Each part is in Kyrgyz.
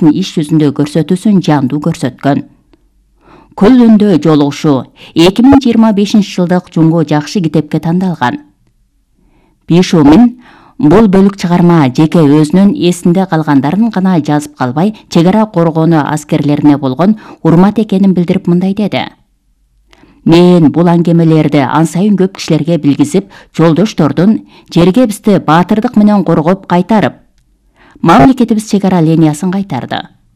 файдасын иш жүзүндө көрсөтүүсүн жандуу көрсөткөн. Күлүндө жолугушуу 2025 жылдык жумго жакшы китепке тандалган. Бишумин бул бөлүк чыгарма жеке өзүнүн эсинде калгандарын гана жазып калбай, чегара коргонуу аскерлерине болгон урмат экенин билдирип мындай деди. Мен бул аңгемелерди ан сайын көп кишилерге билгизип, жолдоштордун жерге бизди баатырдык менен коргоп кайтарып, мамлекетибиз чегара линиясын кайтарды.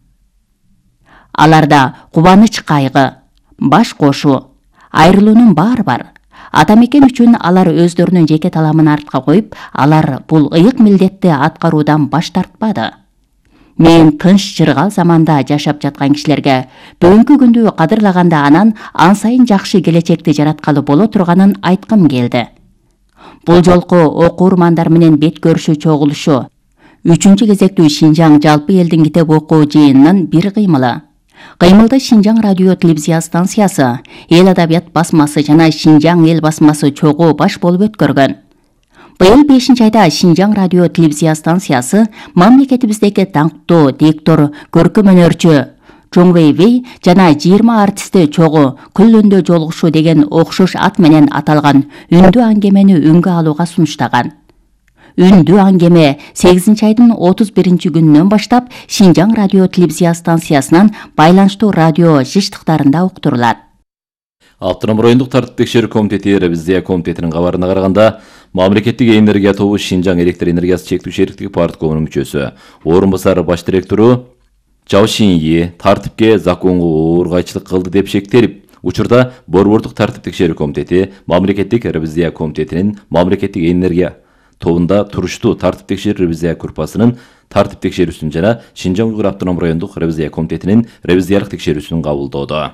Аларда кубаныч, кайгы, баш кошуу, айрылуунун баары бар. Атамекен үчүн алар өздөрүнүн жеке таламын артка коюп, алар бул ыйык милдетти аткаруудан баш тартпады. Мен тынч жыргал заманда жашап жаткан кишилерге бүгүнкү күндү кадырлаганда анан ан сайын жакшы келечекти жараткалы боло турганын айткым келди. Бул жолку окуурмандар менен бет көрүшүү чогулушу 3-чү кезектүү Шинжаң жалпы элдин китеп окуу жыйынынын бир кыймылы. Кыймылды Шинжаң радио телевизия станциясы, Эл адабият басмасы жана Шинжаң эл басмасы чогуу баш болуп өткөргөн. Быйыл 5-айда Шинжаң радио телевизия станциясы мамлекетибиздеги даңктуу диктор, көркөм өнөрчү Чоң Вэй жана 20 артисти чогуу Күлүндө жолугушуу деген окшош ат менен аталган үндүү аңгемени үнгө алууга сунуштаган. Үндүү аңгеме 8-айдын 31 күнүнөн баштап Шинжаң радио телевизия станциясынан байланыштуу радио жыштыктарында уктурулат. Автономдук райондук тартип текшерүү комитети ревизия комитетинин кабарына караганда, мамлекеттик энергия тобу Шинжаң электр энергиясы чектүү шериктиги парткомунун мүчөсү, орун басары баш директору Жао Шиньи тартипке законго ооргайчылык кылды деп шектелип, учурда борбордук тартип текшерүү комитети мамлекеттик ревизия комитетинин мамлекеттик энергия тобунда туруштуу тартип текшерүү ревизия группасынын тартип текшерүүсүн жана Шинжаң Уйгур автономдук райондук ревизия комитетинин ревизиялык текшерүүсүн кабылдоодо.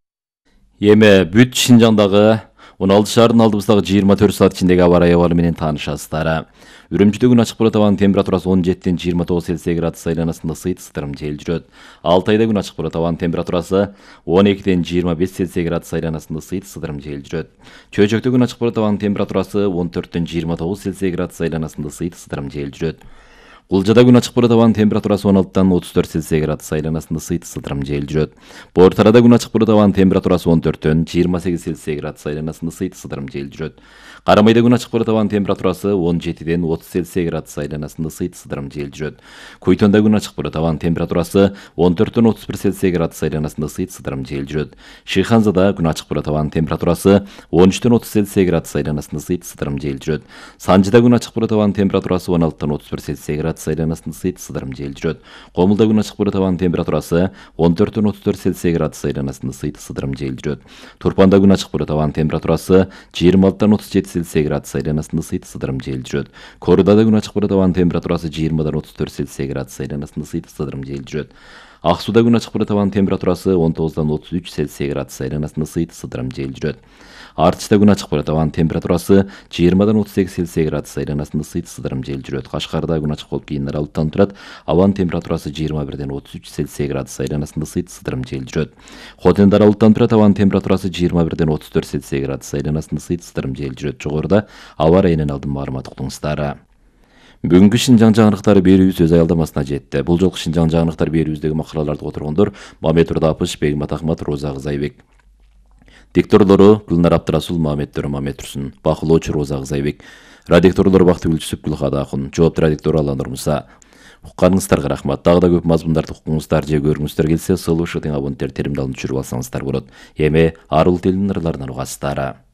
Эми бүт Шинжаңдагы 16 шаардын алдыбыздагы 24 саат ичиндеги аба ырайы абалы менен таанышасыздар. Үрүмчүдө күн ачык болот, абанын температурасы 17-29 Цельсий градус айланасында сыйт-сытырым жел жүрөт. Алтайда күн ачык болот, абанын температурасы 12-25 Цельсий градус айланасында сыйт-сытырым жел жүрөт. Чөйчөктө күн ачык болот, абанын температурасы 14-29 Цельсий градус айланасында сыйт-сытырым жел жүрөт. Кулжада күн ачык болот, абанын температурасы 16-34 Цельсий градус айланасында сыйт-сытырым жел жүрөт. Бортарада күн ачык болот, абанын температурасы 14-28 Цельсий градус айланасында сыйт-сытырым жел жүрөт. Карамайда күн ачык болот, абанын температурасы 17-30 Цельсий градус айланасында сыйт-сытырым жел жүрөт. Куйтонда күн ачык болот, абанын температурасы 14-31 Цельсий градус айланасында сыйт-сытырым жел жүрөт. Шыйханзада күн ачык болот, абанын температурасы 13-30 Цельсий градус айланасында сыйт-сытырым жел жүрөт. Санжыда күн ачык болот, абанын температурасы 16-31 Цельсий градус айланасында сыйт-сытырым жел жүрөт. Комулда күн ачык болот, абанын температурасы 14-34 Цельсий градус айланасында сыйт-сытырым жел жүрөт. Турпанда күн ачык болот, абанын температурасы 26-37 Цельсий градус айланасында сыйт-сытырым жел жүрөт. Корудада күн ачык болот, абанын температурасы 20-34 Цельсий градус айланасында сыйт-сытырым жел жүрөт. Аксууда күн ачык болот, абанын температурасы 19-33 Цельсий градус айланасында сыйт-сытырым жел жүрөт. Артышта күн ачык болот, абанын температурасы 20-38 Цельсий градус айланасында сыйт-сытырым жел жүрөт. Кашкарда күн ачык болуп кийин аралыктанып турат, абанын температурасы 21-33 Цельсий градус айланасында сыйт-сытырым жел жүрөт. Хотенде аралыктанып турат, абанын температурасы 21-34 Цельсий градус айланасында сыйт-сытырым жел жүрөт. Жогоруда аба ырайынан алдын маалымат уктуңуздар. Бүгүнкү Шинжаң жаңылыктары берүүбүз өз аялдамасына жетти. Бул жолку Шинжаң жаңылыктары берүүбүздөгү макалаларды которгондор Мамет Рудапыш, Бегмат Ахмат, Роза Кызайбек. Дикторлору Гүлнар Абдрасул, Мамет Төрө, Мамет Турсун. Бакылоочу Роза Кызайбек. Радикторлор Бактыгүл Жүсүп, Гүлхада Акун. Жоопту радиктор Алла Нурмуса. Укканыңыздарга рахмат. Дагы да көп мазмундарды укуңуздар же көрүңүздөр келсе, сылуу шытың абоненттер теримдалын түшүрүп алсаңыздар болот. Эми арыл телинин ырларынан угасыздар.